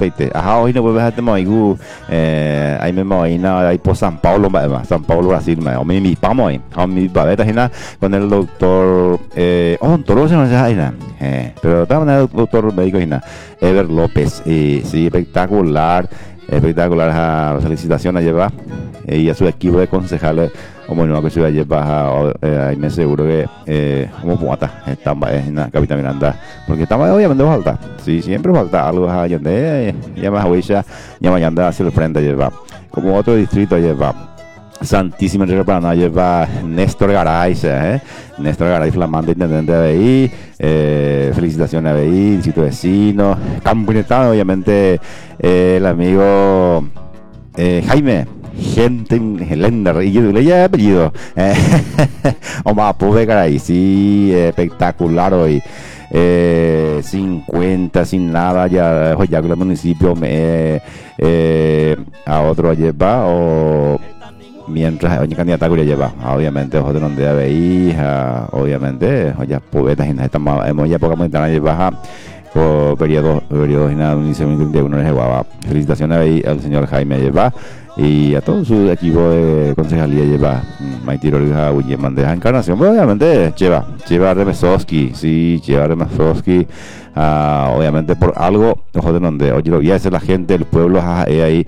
peite. Ajá, hoy no vuelves a tener algo, ahí me imagino, ahí por San Paulo, San Paulo, Brasil, o mi pamo ahí, a mi babeta, con el doctor, ontólogo, no sé, pero también el doctor médico, Ever López, y sí, espectacular. Espectacular, felicitaciones lleva y a su equipo de concejales como no que se va a llevar ahí me seguro que como puata estamos en la capital Miranda porque estamos obviamente falta sí siempre falta algo a donde ya más huella ya mañana hacia el frente lleva como otro distrito lleva Santísima Tierra Paraná lleva Néstor Garay, Néstor Garay, flamante intendente de ahí, felicitaciones a BI, distrito vecino, Campo Inestado, obviamente el amigo Jaime, gente Lender, y yo le ya apellido, Omar Pube Garay, sí, espectacular hoy. 50 sin nada ya que el municipio a otro lleva o mientras oye candidata que lleva obviamente ojo de donde veis obviamente ya poetas y estamos hemos ya poca montaña lleva por periodo y nada 2021 les llevaba felicitaciones ahí al señor Jaime lleva y a todo su equipo de concejalía lleva Maitiro Rija William de Encarnación pero obviamente lleva Remesowski sí lleva Remesowski obviamente por algo ojo de donde oye lo voy a hacer la gente del pueblo ahí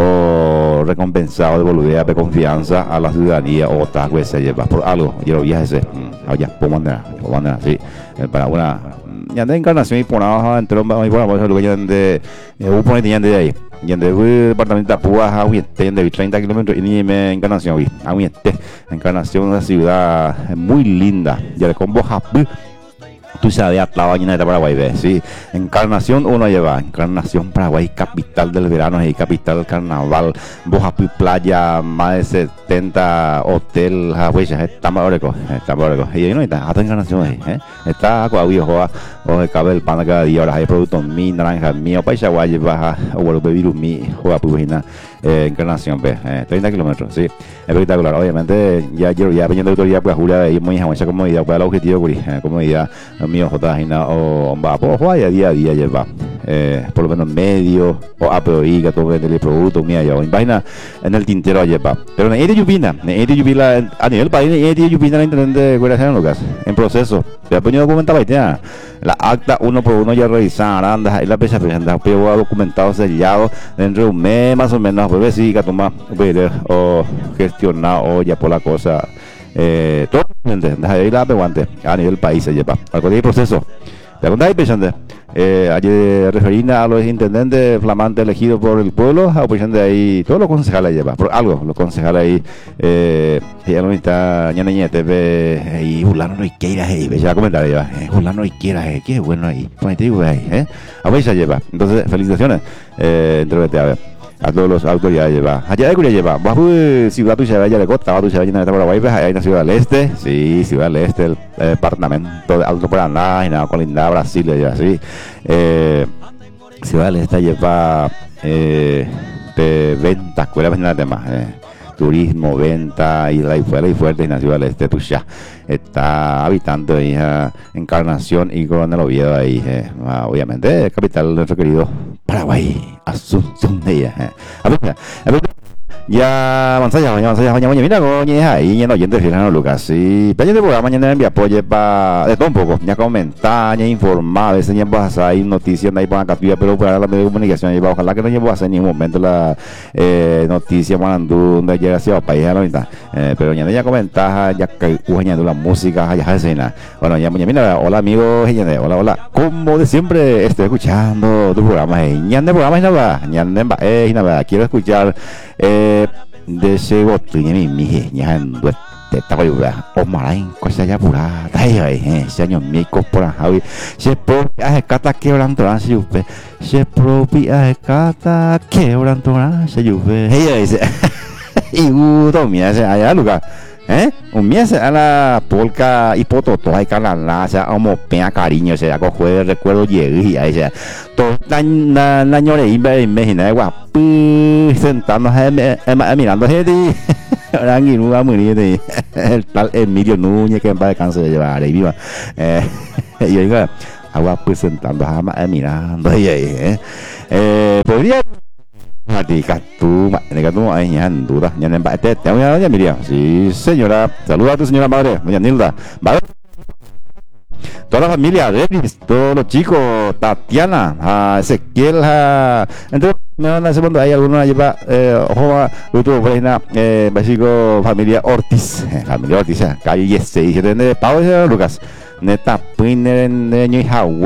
o recompensado devolver de confianza a la ciudadanía o tal vez se lleva por algo yo lo voy a hacer oye por manera sí para una ya de Encarnación y por abajo entre los lugares de un de ahí y en el departamento de Apúa de 30 kilómetros y ni me Encarnación Encarnación una ciudad muy linda ya le combo Japú tú sabes la bañina de Paraguay sí Encarnación uno lleva Encarnación Paraguay capital del verano y capital del carnaval Bojapi playa más de 70 hotel huellas está maroco y ahí no está hasta Encarnación ahí está Coahuila o el cabel pan cada día ahora hay productos mi naranja mío paisa guay baja o vuelve virus mi juega pugina Encarnación 30 kilómetros sí espectacular obviamente ya veniendo de autoridad pues Julia y muy mucha comodidad para el objetivo comodidad mío J o va por día a día lleva por lo menos medio o API que todo el producto mía yo en vaina en el tintero lleva pero en este lluvia a nivel país en este lluvia la internet de Guerra Lucas en proceso te ha ponido documentado ya la acta uno por uno ya revisarán y la fecha pero documentado sellado dentro de un mes más o menos pues sí que toma o gestionado o ya por la cosa todo ahí la peguante a nivel país se lleva al proceso pregunta ahí pensando ayer referina a los intendentes flamantes elegidos por el pueblo a oposición de ahí todos los concejales lleva por algo los concejales ahí ya no está ñañete y Julano no quiera ya comentar lleva Julano no quiera qué bueno ahí pues te digo ahí a ver se lleva entonces felicitaciones entrevete a ver a todos los autoridades lleva allá de Curia lleva bajo ciudad tu se ya le cota tu se vaya en Paraguay ahí en la ciudad del este sí ciudad del este el departamento de Alto Paraná y nada colindada Brasil ya así ciudad del este lleva de venta escuela de temas turismo venta y la fuerte en la ciudad del este tu ya está habitando ahí Encarnación y Coronel Oviedo ahí obviamente capital de nuestro querido Paraguay Asunción de ella a ver ya avanzamos mañana mira coño ahí ya no oyente Filano Lucas sí pero de programa mañana envía apoyo para de todo un poco ya comentar ya informar a veces ya vas a ir noticias ahí para acá pero para la medio de comunicación y ojalá que no llevo a hacer en ningún momento la noticia mandando donde llega hacia el país ahorita pero ya comentar ya que añadiendo la música ya escena bueno ya mira hola amigos hola como de siempre estoy escuchando tu programa ya de programa y nada quiero escuchar de ese bote mi ya en te está guayuda o marain cosa ya pura ese año mico por Javi se propia cata quebranto se yupe se propia cata quebranto se yupe ese y todo mira ese allá lugar un mes a la polca y pototo hay canala se amo pena cariño se hago jueves recuerdo llegué ahí se todo la ñore imagina guapo sentándose mirando gente ahora aquí no va a morir el tal Emilio Núñez que en paz descanse de llevar ahí viva y digo agua presentando a mirando ahí, podría Matica tú, ahí en duda, ya en empate, te voy a doña Miriam. Sí, señora, saluda a tu señora madre, doña Nilda. ¿Vale? Toda la familia, Denis, todos los chicos, Tatiana, a Ezequiel, entonces, no, en segundo hay algunos lleva, ojo, YouTube, por ahí, básico, familia Ortiz, calle 6, de Pau, Lucas, neta, Piner, en